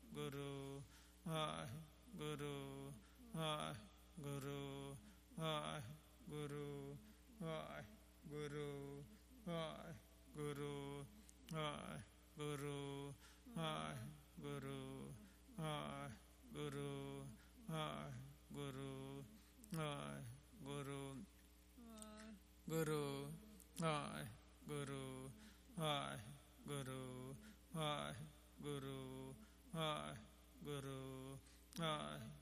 Guru, Hai Guru, Hai Guru, Hai Guru, Hai Guru, Hai Guru, Hai Guru, Hai Guru, Hai Guru, Hai Guru, Hai Guru, Guru, Hai Guru, Hai Guru, Hai Guru, Hai Guru, Hai